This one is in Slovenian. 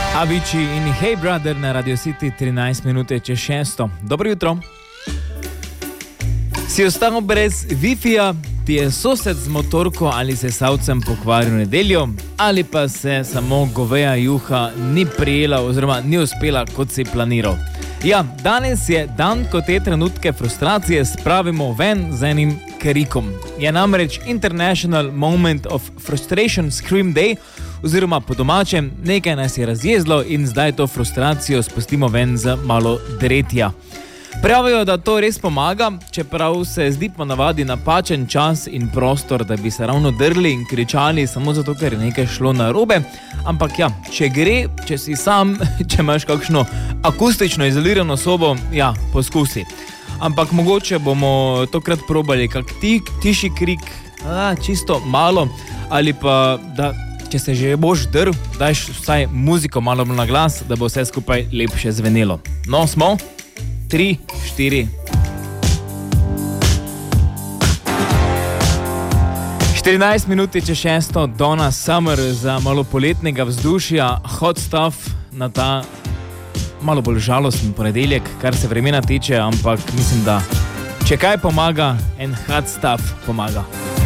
Avicii in Hey Brother na Radio City 13 minute čez 6. Dobro jutro. Si ostal brez Wi-Fi-ja, ti je sosed z motorko ali sesalcem pokvaril nedeljo, ali pa se samo goveja juha ni prijela oziroma ni uspela, kot si planiral. Ja, danes je dan, ko te trenutke frustracije spravimo ven z enim krikom. Je namreč International Moment of Frustration Scream Day, oziroma po domačem, nekaj nas je razjezlo in zdaj to frustracijo spustimo ven z malo dretja. Pravijo, da to res pomaga, čeprav se zdi ponavadi napačen čas in prostor, da bi se ravno drli in kričali samo zato, ker je nekaj šlo narobe. Ampak ja, če gre, če si sam, če imaš kakšno akustično izolirano sobo, ja, poskusi. Ampak mogoče bomo tokrat probali kak tiši krik, čisto malo, ali pa da, če se že boš drl, dajš vsaj muziko malo na glas, da bo vse skupaj lepše zvenelo. No, smo? 3, 4. 14 minut čez 6, Donna Summer za malo poletnega vzdušja, hot stuff na ta malo bolj žalosten ponedeljek, kar se vremena tiče, ampak mislim, da če kaj pomaga, en hot stuff pomaga.